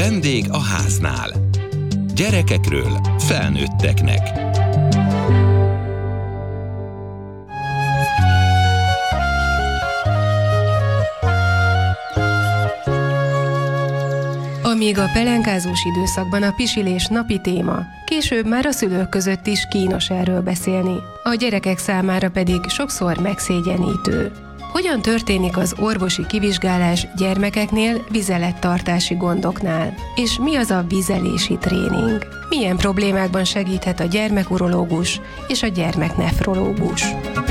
Vendég a háznál. Gyerekekről felnőtteknek. Amíg a pelenkázós időszakban a pisilés napi téma, később már a szülők között is kínos erről beszélni, a gyerekek számára pedig sokszor megszégyenítő. Hogyan történik az orvosi kivizsgálás gyermekeknél vizelettartási gondoknál? És mi az a vizelési tréning? Milyen problémákban segíthet a gyermekurológus és a gyermeknefrológus?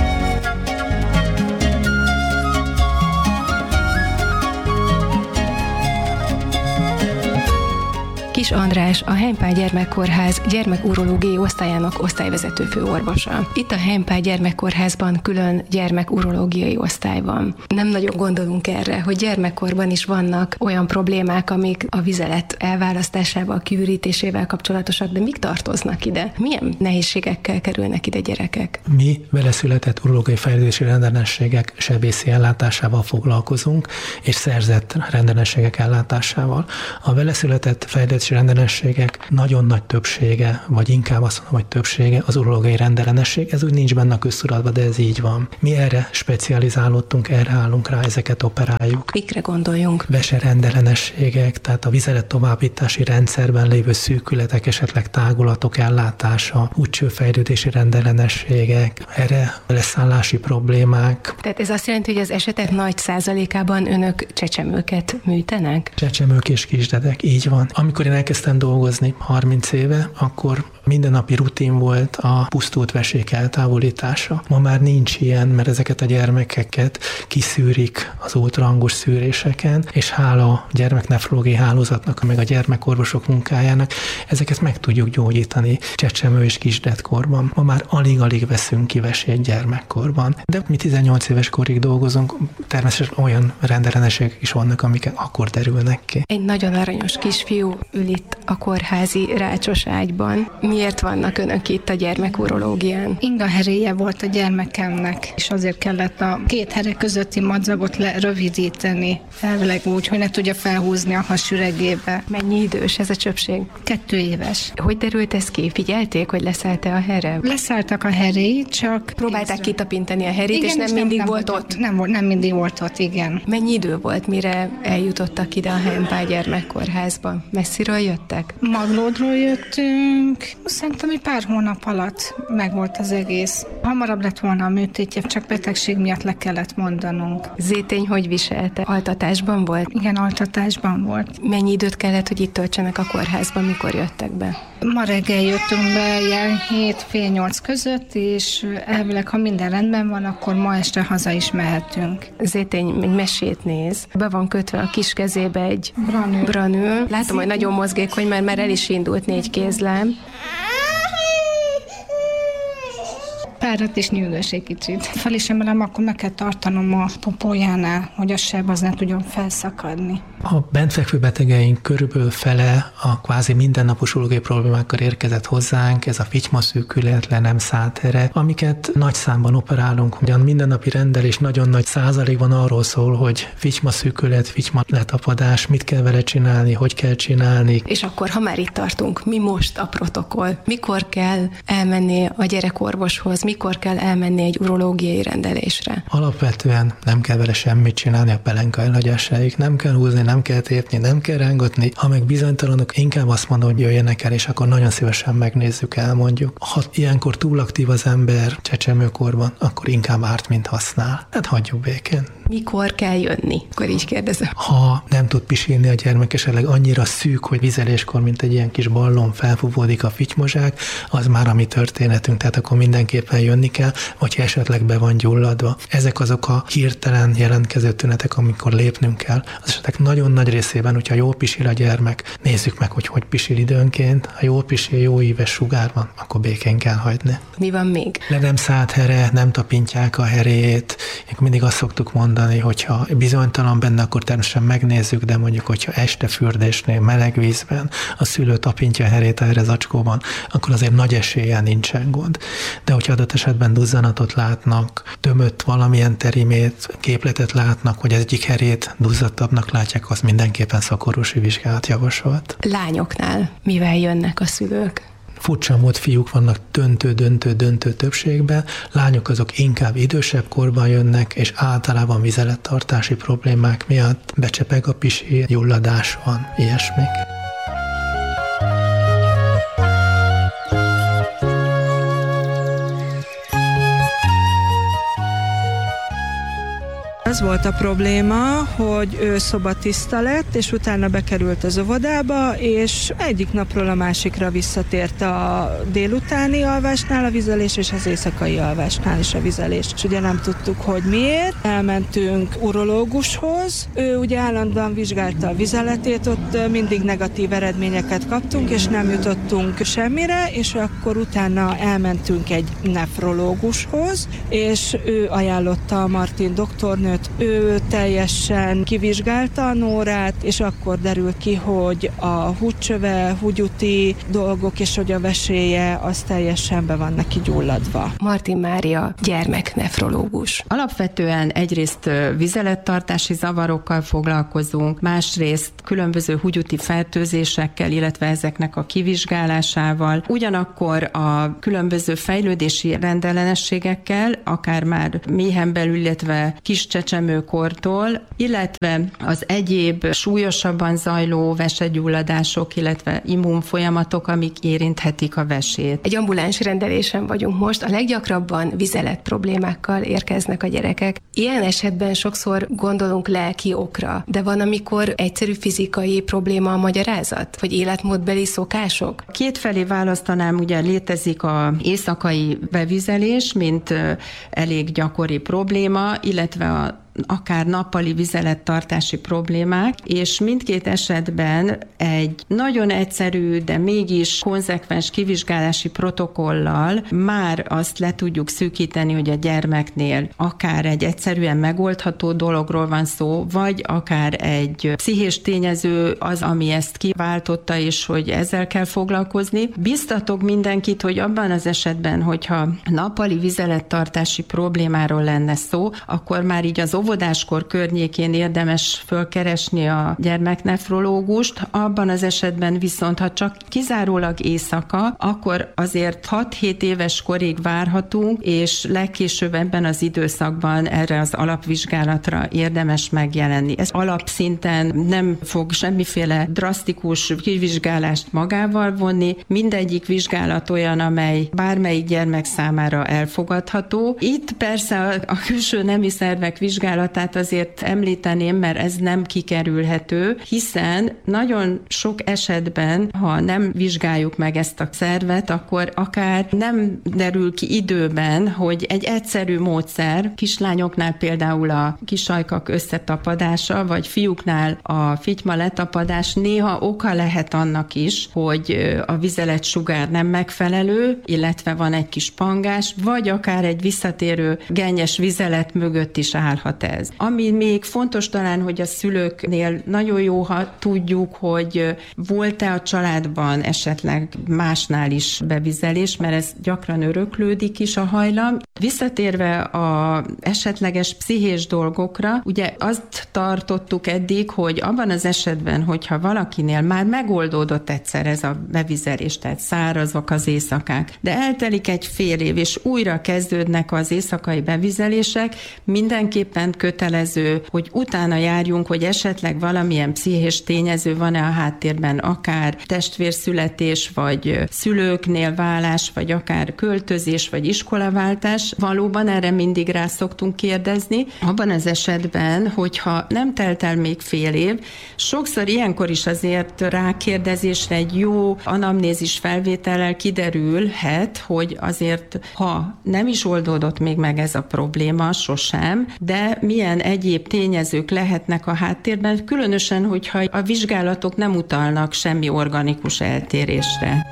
Kis András, a Heimpál Gyermekkórház gyermekurológiai osztályának osztályvezető főorvosa. Itt a Heimpál Gyermekkórházban külön gyermekurológiai osztály van. Nem nagyon gondolunk erre, hogy gyermekkorban is vannak olyan problémák, amik a vizelet elválasztásával, kiürítésével kapcsolatosak, de mik tartoznak ide? Milyen nehézségekkel kerülnek ide gyerekek? Mi veleszületett urológiai fejlődési rendellenességek sebészi ellátásával foglalkozunk, és szerzett rendellenességek ellátásával. A veleszületett fejlődési rendellenességek nagyon nagy többsége, vagy inkább azt mondom, hogy többsége az urológiai rendellenesség. Ez úgy nincs benne a köztudatban, de ez így van. Mi erre specializálódtunk, erre állunk rá, ezeket operáljuk. Mikre gondoljunk? Vese rendellenességek, tehát a vizelet továbbítási rendszerben lévő szűkületek, esetleg tágulatok ellátása, útcsőfejlődési rendellenességek, erre leszállási problémák. Tehát ez azt jelenti, hogy az esetek nagy százalékában önök csecsemőket műtenek? Csecsemők és kisdedek, így van. Amikor én elkezdtem dolgozni 30 éve, akkor mindennapi rutin volt a pusztult vesék eltávolítása. Ma már nincs ilyen, mert ezeket a gyermekeket kiszűrik az ultrahangos szűréseken, és hála a gyermeknefrológiai hálózatnak, meg a gyermekorvosok munkájának, ezeket meg tudjuk gyógyítani csecsemő és kisdedkorban. Ma már alig-alig veszünk ki vesét gyermekkorban. De mi 18 éves korig dolgozunk, természetesen olyan rendellenességek is vannak, amik akkor derülnek ki. Egy nagyon aranyos kisfiú ül itt a kórházi rácsos ágyban. Miért vannak önök itt a gyermekurológián? Ingaheréje volt a gyermekemnek, és azért kellett a két here közötti madzagot lerövidíteni. Elvileg úgy, hogy ne tudja felhúzni a hasüregébe. Mennyi idős ez a csöpség? 2 éves. Hogy derült ez ki? Figyelték, hogy leszállt-e a here? Leszálltak a heréi, csak... Próbálták kitapintani a herét, igen, és nem mindig volt ott? Nem mindig volt ott, igen. Mennyi idő volt, mire eljutottak ide a Heimpál Gyermekkórházba? Messziről jöttek? Maglódról jöttünk, szerintem egy pár hónap alatt megvolt az egész. Hamarabb lett volna a műtétje, csak betegség miatt le kellett mondanunk. Zétény hogy viselte? Altatásban volt? Igen, altatásban volt. Mennyi időt kellett, hogy itt töltsenek a kórházban, mikor jöttek be? Ma reggel jöttünk be, ilyen 7-8 között, és elvileg, ha minden rendben van, akkor ma este haza is mehetünk. Zétény egy mesét néz. Be van kötve a kis kezébe egy branül. Látom, hogy nagyon mozgékony, mert már el is indult 4 kézláb. Párat és nyűgös egy kicsit. Fel is emelem, akkor meg kell tartanom a popójánál, hogy a seb az ne tudjon felszakadni. A bentfekvő betegeink körülbelül fele a kvázi mindennapos urológiai problémákkal érkezett hozzánk, ez a fitymaszűkület, le nem szállt here, amiket nagy számban operálunk. Ugyan mindennapi rendelés nagyon nagy százalékban arról szól, hogy fitymaszűkület, fityma letapadás, mit kell vele csinálni, hogy kell csinálni. És akkor, ha már itt tartunk, mi most a protokoll? Mikor kell elmenni a gyerekorvoshoz? Mikor kell elmenni egy urológiai rendelésre? Alapvetően nem kell vele semmit csinálni a pelenka elhagyásáig, nem kell húzni, nem kell tépni, nem kell rángatni. Ha meg bizonytalanok, inkább azt mondom, hogy jöjjenek el, és akkor nagyon szívesen megnézzük, elmondjuk. Ha ilyenkor túl aktív az ember csecsemőkorban, akkor inkább árt, mint használ. Hát hagyjuk békén. Mikor kell jönni? Akkor így kérdezem. Ha nem tud pisilni a gyermek, esetleg annyira szűk, hogy vizeléskor, mint egy ilyen kis ballon felfúvódik a fitymozsák, az már a mi történetünk, tehát akkor mindenképpen jönni kell, vagy esetleg be van gyulladva. Ezek azok a hirtelen jelentkező tünetek, amikor lépnünk kell. Az esetek nagyon nagy részében, hogyha jól pisil a gyermek, nézzük meg, hogy pisil időnként. Ha jól pisil, jó íves sugár van, akkor békén kell hagyni. Mi van még? Le nem szállt here, nem tapintják a heréjét. Mindig azt szoktuk mondani, hogyha bizonytalan benne, akkor természetesen megnézzük, de mondjuk, hogyha este fürdésnél, meleg vízben a szülő tapintja a herét erre zacskóban, akkor azért nagy eséllyel nincsen gond. De hogyha adott esetben duzzanatot látnak, tömött valamilyen terimét, képletet látnak, hogy egyik herét duzzadtabbnak látják, az mindenképpen szakorvosi vizsgálat javasol. dolgokat. Lányoknál mivel jönnek a szülők? Furcsa mód fiúk vannak döntő többségben, lányok azok inkább idősebb korban jönnek, és általában vizelettartási problémák miatt becsepeg a pisi, gyulladás van, ilyesmik. Az volt a probléma, hogy ő szobatiszta lett, és utána bekerült az óvodába, és egyik napról a másikra visszatért a délutáni alvásnál a vizelés, és az éjszakai alvásnál is a vizelés. És ugye nem tudtuk, hogy miért. Elmentünk urológushoz, ő ugye állandóan vizsgálta a vizeletét, ott mindig negatív eredményeket kaptunk, és nem jutottunk semmire, és akkor utána elmentünk egy nefrológushoz, és ő ajánlotta a Martin doktornőt. Ő teljesen kivizsgálta a Nórát, és akkor derült ki, hogy a húdcsöve, húgyúti dolgok és hogy a veséje az teljesen be van neki gyulladva. Martin Mária, gyermeknefrológus. Alapvetően egyrészt vizelettartási zavarokkal foglalkozunk, másrészt különböző húgyúti fertőzésekkel, illetve ezeknek a kivizsgálásával. Ugyanakkor a különböző fejlődési rendellenességekkel, akár már méhen belül, illetve kis csecsemőkortól, illetve az egyéb súlyosabban zajló vesegyulladások, illetve immunfolyamatok, amik érinthetik a vesét. Egy ambuláns rendelésen vagyunk most, a leggyakrabban vizelet problémákkal érkeznek a gyerekek. Ilyen esetben sokszor gondolunk lelki okra, de van, amikor egyszerű fizikai probléma a magyarázat, vagy életmódbeli szokások? Kétfelé választanám, ugye létezik az éjszakai bevizelés, mint elég gyakori probléma, illetve akár nappali vizelettartási problémák, és mindkét esetben egy nagyon egyszerű, de mégis konzekvens kivizsgálási protokollal már azt le tudjuk szűkíteni, hogy a gyermeknél akár egy egyszerűen megoldható dologról van szó, vagy akár egy pszichés tényező az, ami ezt kiváltotta, és hogy ezzel kell foglalkozni. Biztatok mindenkit, hogy abban az esetben, hogyha nappali vizelettartási problémáról lenne szó, akkor már így az óvodáskor környékén érdemes fölkeresni a gyermeknefrológust, abban az esetben viszont, ha csak kizárólag éjszaka, akkor azért 6-7 éves korig várhatunk, és legkésőbb ebben az időszakban erre az alapvizsgálatra érdemes megjelenni. Ez alapszinten nem fog semmiféle drasztikus kivizsgálást magával vonni, mindegyik vizsgálat olyan, amely bármelyik gyermek számára elfogadható. Itt persze a külső nemi szervek vizsgálatát azért említeném, mert ez nem kikerülhető, hiszen nagyon sok esetben, ha nem vizsgáljuk meg ezt a szervet, akkor akár nem derül ki időben, hogy egy egyszerű módszer, kislányoknál például a kisajkak összetapadása, vagy fiúknál a fityma letapadás néha oka lehet annak is, hogy a vizeletsugár nem megfelelő, illetve van egy kis pangás, vagy akár egy visszatérő gennyes vizelet mögött is állhat ez. Ami még fontos talán, hogy a szülőknél nagyon jó, ha tudjuk, hogy volt-e a családban esetleg másnál is bevizelés, mert ez gyakran öröklődik is a hajlam. Visszatérve a esetleges pszichés dolgokra, ugye azt tartottuk eddig, hogy abban az esetben, hogyha valakinél már megoldódott egyszer ez a bevizelés, tehát szárazok az éjszakák, de eltelik egy fél év, és újra kezdődnek az éjszakai bevizelések, mindenképpen kötelező, hogy utána járjunk, hogy esetleg valamilyen pszichés tényező van-e a háttérben, akár testvérszületés, vagy szülőknél válás, vagy akár költözés, vagy iskolaváltás. Valóban erre mindig rá szoktunk kérdezni. Abban az esetben, hogyha nem telt el még fél év, sokszor ilyenkor is azért rákérdezésre egy jó anamnézis felvétellel kiderülhet, hogy azért, ha nem is oldódott még meg ez a probléma sosem, de milyen egyéb tényezők lehetnek a háttérben, különösen, hogyha a vizsgálatok nem utalnak semmi organikus eltérésre.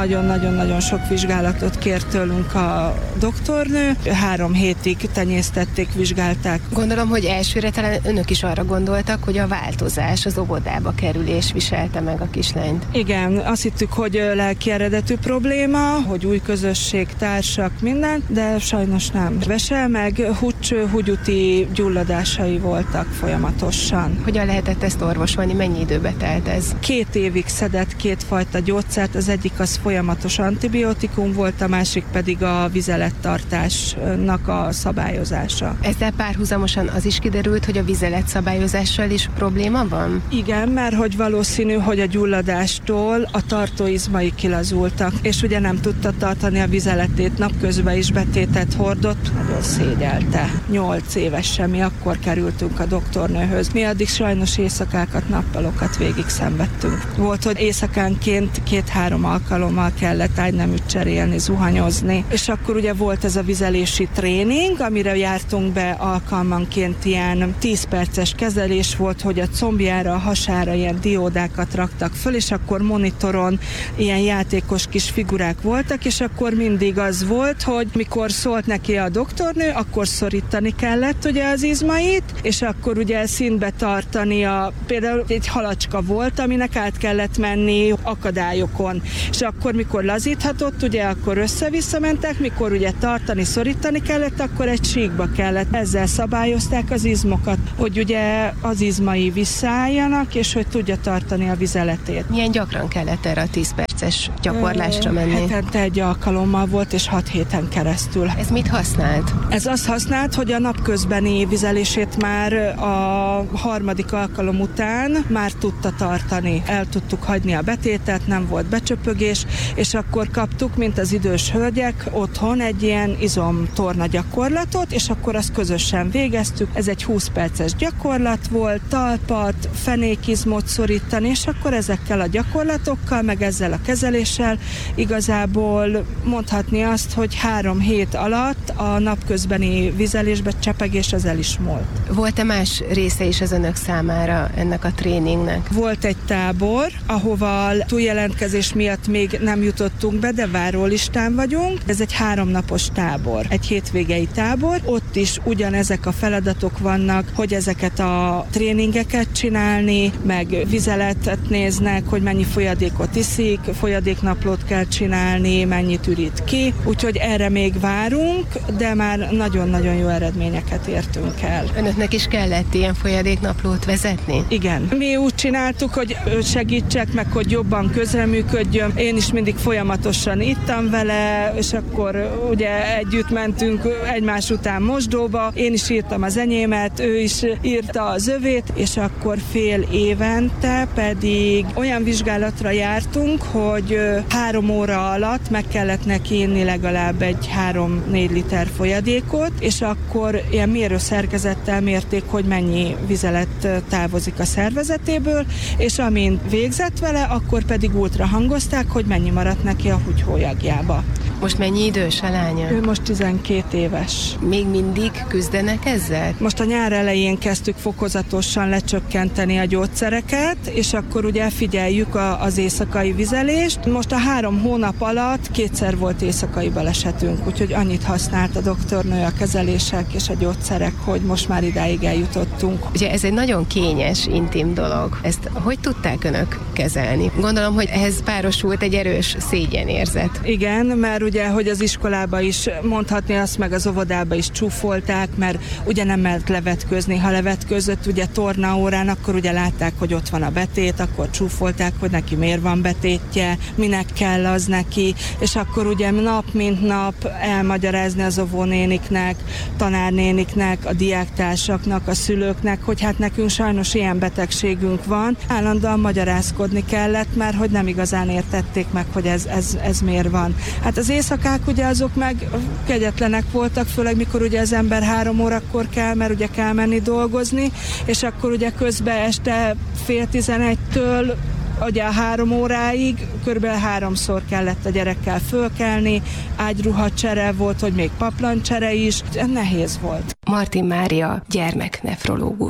nagyon-nagyon-nagyon sok vizsgálatot kért tőlünk a doktornő. 3 hétig tenyésztették, vizsgálták. Gondolom, hogy elsőre talán önök is arra gondoltak, hogy a változás, az óvodába kerülés viselte meg a kislányt. Igen, azt hittük, hogy lelki eredetű probléma, hogy új közösség, társak, minden, de sajnos nem. Vese, meg húgyúti gyulladásai voltak folyamatosan. Hogyan lehetett ezt orvosolni? Mennyi időbe telt ez? 2 évig szedett 2 fajta gyógyszert, az egyik az folyamatos antibiotikum volt, a másik pedig a vizelettartásnak a szabályozása. Ezzel párhuzamosan az is kiderült, hogy a vizeletszabályozással is probléma van? Igen, mert hogy valószínű, hogy a gyulladástól a tartóizmai kilazultak, és ugye nem tudta tartani a vizeletét, napközben is betétet hordott, nagyon szégyelte. 8 évesen mi akkor kerültünk a doktornőhöz. Mi addig sajnos éjszakákat, nappalokat végig szenvedtünk. Volt, hogy éjszakánként 2-3 alkalommal kellett ágyneműt cserélni, zuhanyozni, és akkor ugye volt ez a vizelési tréning, amire jártunk be alkalmanként, ilyen 10 perces kezelés volt, hogy a combjára, a hasára ilyen diódákat raktak föl, és akkor monitoron ilyen játékos kis figurák voltak, és akkor mindig az volt, hogy mikor szólt neki a doktornő, akkor szorítani kellett ugye az izmait, és akkor ugye színbe tartani például egy halacska volt, aminek át kellett menni akadályokon, és akkor mikor lazíthatott, ugye akkor össze-vissza mentek, mikor ugye tartani, szorítani kellett, akkor egy síkba kellett. Ezzel szabályozták az izmokat, hogy ugye az izmai visszaálljanak, és hogy tudja tartani a vizeletét. Milyen gyakran kellett erre a 10 perces gyakorlásra menni? Hetente 1 alkalommal volt, és 6 héten keresztül. Ez mit használt? Ez azt használt, hogy a napközbeni vizelését már a 3. alkalom után már tudta tartani. El tudtuk hagyni a betétet, nem volt becsöpögés, és akkor kaptuk, mint az idős hölgyek, otthon egy ilyen izomtorna gyakorlatot, és akkor azt közösen végeztük. Ez egy 20 perces gyakorlat volt, talpat, fenékizmot szorítani, és akkor ezekkel a gyakorlatokkal, meg ezzel a kezeléssel igazából mondhatni azt, hogy 3 hét alatt a napközbeni vizelésbe csepegés az el is múlt. Volt-e más része is az önök számára ennek a tréningnek? Volt egy tábor, ahova túljelentkezés miatt még nem jutottunk be, de várólistán vagyunk. Ez egy 3 napos tábor, egy hétvégei tábor. Ott is ugyanezek a feladatok vannak, hogy ezeket a tréningeket csinálni, meg vizeletet néznek, hogy mennyi folyadékot iszik, folyadéknaplót kell csinálni, mennyit ürít ki. Úgyhogy erre még várunk, de már nagyon-nagyon jó eredményeket értünk el. Önöknek is kellett ilyen folyadéknaplót vezetni? Igen. Mi úgy csináltuk, hogy segítsek, meg hogy jobban közreműködjön. Én is mindig folyamatosan ittam vele, és akkor ugye együtt mentünk egymás után mosdóba. Én is írtam az enyémet, ő is írta az övét, és akkor fél évente pedig olyan vizsgálatra jártunk, hogy 3 óra alatt meg kellett neki inni legalább egy 3-4 liter folyadékot, és akkor ilyen mérőszerkezettel mérték, hogy mennyi vizelet távozik a szervezetéből, és amint végzett vele, akkor pedig ultrahangozták, hogy mennyi maradt neki a húgyhólyagjába. Most mennyi idős a lánya? Ő most 12 éves. Még mindig küzdenek ezzel? Most a nyár elején kezdtük fokozatosan lecsökkenteni a gyógyszereket, és akkor ugye figyeljük az éjszakai vizelést. Most a 3 hónap alatt 2-szer volt éjszakai balesetünk, úgyhogy annyit használt a doktornő a kezelések és a gyógyszerek, hogy most már idáig eljutottunk. Ugye ez egy nagyon kényes, intim dolog. Ezt hogy tudták önök kezelni? Gondolom, hogy ehhez párosult egy erős szégyenérzet. Igen, mert ugye, hogy az iskolába is mondhatni azt, meg az óvodába is csúfolták, mert ugye nem mert levetkőzni. Ha levetkőzött ugye tornaórán, akkor ugye látták, hogy ott van a betét, akkor csúfolták, hogy neki miért van betétje, minek kell az neki, és akkor ugye nap mint nap elmagyarázni az óvónéniknek, tanárnéniknek, a diáktársaknak, a szülőknek, hogy hát nekünk sajnos ilyen betegségünk van. Állandóan magyarázkodni kellett, mert hogy nem igazán értették meg, hogy ez miért van. Hát az éjszakák ugye azok meg kegyetlenek voltak, főleg mikor ugye az ember 3 órakor kell, mert ugye kell menni dolgozni, és akkor ugye közben este 10:30-től ugye a 3 óráig körülbelül 3-szor kellett a gyerekkel fölkelni, ágyruhacsere volt, hogy még paplancsere is, nehéz volt. Martin Mária, gyermeknefrológus.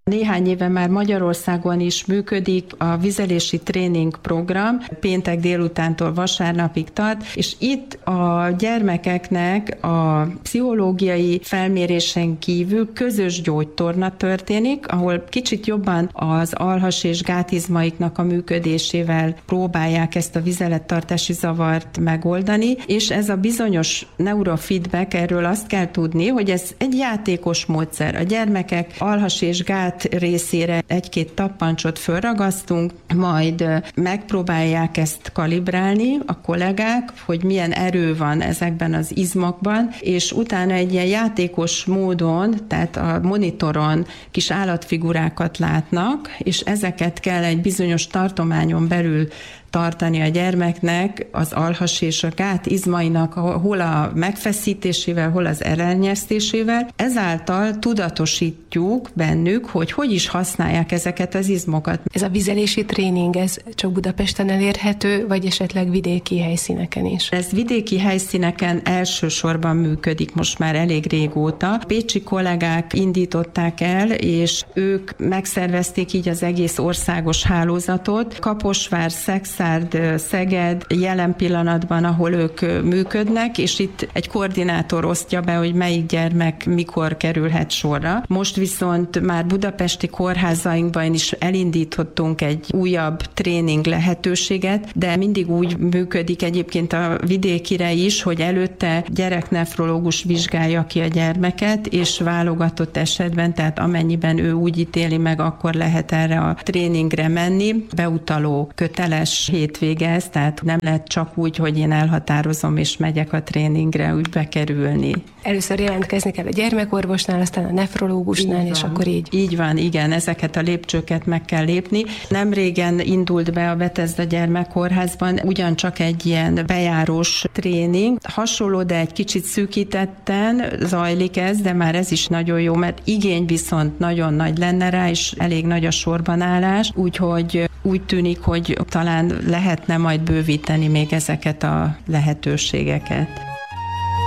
Néhány éve már Magyarországon is működik a vizelési tréning program, péntek délutántól vasárnapig tart, és itt a gyermekeknek a pszichológiai felmérésen kívül közös gyógytorna történik, ahol kicsit jobban az alhas és gátizmaiknak a működésével próbálják ezt a vizelettartási zavart megoldani, és ez a bizonyos neurofeedback, erről azt kell tudni, hogy ez egy játékos módszer. A gyermekek alhas és gát részére egy-két tappancsot fölragasztunk, majd megpróbálják ezt kalibrálni a kollégák, hogy milyen erő van ezekben az izmokban, és utána egy ilyen játékos módon, tehát a monitoron kis állatfigurákat látnak, és ezeket kell egy bizonyos tartományon belül tartani a gyermeknek az alhas és a gát izmainak hol a megfeszítésével, hol az elnyesztésével. Ezáltal tudatosítjuk bennük, hogy is használják ezeket az izmokat. Ez a vizelési tréning, ez csak Budapesten elérhető, vagy esetleg vidéki helyszíneken is? Ez vidéki helyszíneken elsősorban működik most már elég régóta. Pécsi kollégák indították el, és ők megszervezték így az egész országos hálózatot. Kaposvár, Szexárd, Szeged jelen pillanatban, ahol ők működnek, és itt egy koordinátor osztja be, hogy melyik gyermek mikor kerülhet sorra. Most viszont már budapesti kórházainkban is elindítottunk egy újabb tréning lehetőséget, de mindig úgy működik egyébként a vidékire is, hogy előtte gyereknefrológus vizsgálja ki a gyermeket, és válogatott esetben, tehát amennyiben ő úgy ítéli meg, akkor lehet erre a tréningre menni. Beutaló köteles hétvége ez, tehát nem lehet csak úgy, hogy én elhatározom és megyek a tréningre úgy bekerülni. Először jelentkezni kell a gyermekorvosnál, aztán a nefrológusnál, és akkor így. Így van, igen, ezeket a lépcsőket meg kell lépni. Nem régen indult be a Bethesda Gyermekkórházban ugyancsak egy ilyen bejárós tréning. Hasonló, de egy kicsit szűkítetten zajlik ez, de már ez is nagyon jó, mert igény viszont nagyon nagy lenne rá, és elég nagy a sorbanállás, úgyhogy úgy tűnik, hogy talán lehetne majd bővíteni még ezeket a lehetőségeket.